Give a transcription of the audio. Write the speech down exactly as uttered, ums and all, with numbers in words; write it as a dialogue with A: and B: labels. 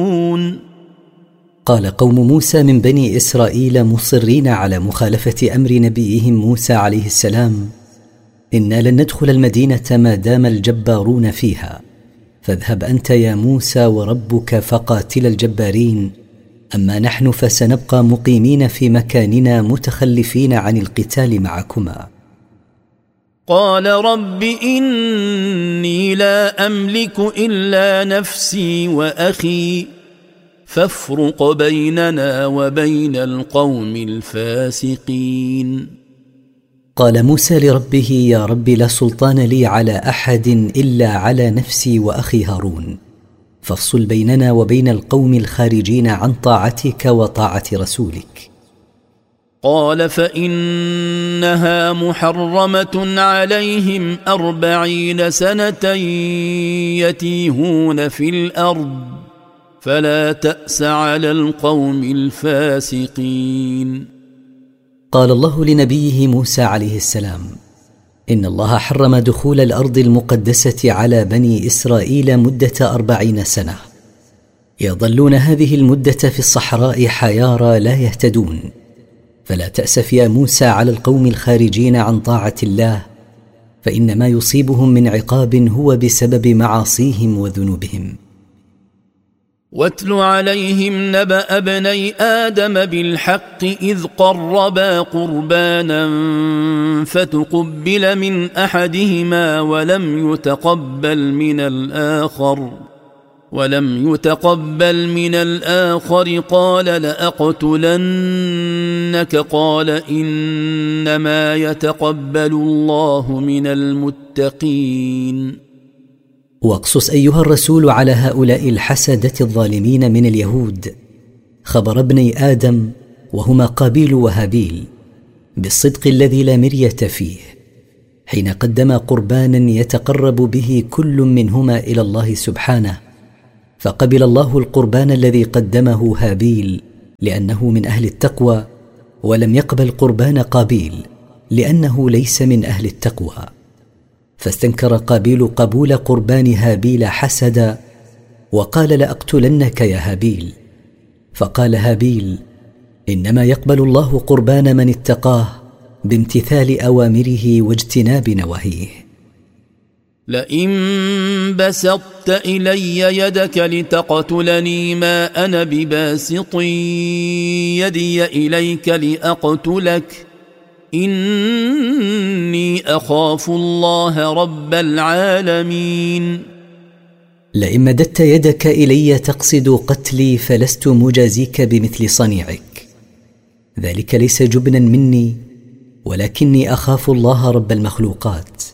A: قال قوم موسى من بني إسرائيل مصرين على مخالفة أمر نبيهم موسى عليه السلام: إنا لن ندخل المدينة ما دام الجبارون فيها، فاذهب أنت يا موسى وربك فقاتل الجبارين، أما نحن فسنبقى مقيمين في مكاننا متخلفين عن القتال معكما.
B: قال رب إني لا أملك إلا نفسي وأخي فافرق بيننا وبين القوم الفاسقين.
A: قال موسى لربه: يا رب لا سلطان لي على أحد إلا على نفسي وأخي هارون، فافصل بيننا وبين القوم الخارجين عن طاعتك وطاعة رسولك.
B: قال فإنها محرمة عليهم أربعين سنة يتيهون في الأرض فلا تأس على القوم الفاسقين.
A: قال الله لنبيه موسى عليه السلام: إن الله حرم دخول الأرض المقدسة على بني إسرائيل مدة أربعين سنة، يظلون هذه المدة في الصحراء حيارى لا يهتدون، فلا تأسف يا موسى على القوم الخارجين عن طاعة الله، فإن ما يصيبهم من عقاب هو بسبب معاصيهم وذنوبهم.
B: واتل عليهم نبأ ابني آدم بالحق إذ قربا قربانا فتقبل من أحدهما ولم يتقبل من الآخر ولم يتقبل من الآخر قال لأقتلنك قال إنما يتقبل الله من المتقين.
A: واقصص أيها الرسول على هؤلاء الحسدة الظالمين من اليهود خبر ابني آدم وهما قابيل وهابيل بالصدق الذي لا مرية فيه، حين قدما قربانا يتقرب به كل منهما إلى الله سبحانه، فقبل الله القربان الذي قدمه هابيل لأنه من أهل التقوى، ولم يقبل قربان قابيل لأنه ليس من أهل التقوى، فاستنكر قابيل قبول قربان هابيل حسدا وقال لأقتلنك يا هابيل، فقال هابيل: إنما يقبل الله قربان من اتقاه بامتثال أوامره واجتناب نواهيه.
B: لئن بسطت إلي يدك لتقتلني ما أنا بباسط يدي إليك لأقتلك إني أخاف الله رب العالمين.
A: لئن مددت يدك إلي تقصد قتلي فلست مجازيك بمثل صنيعك، ذلك ليس جبنا مني ولكني أخاف الله رب المخلوقات.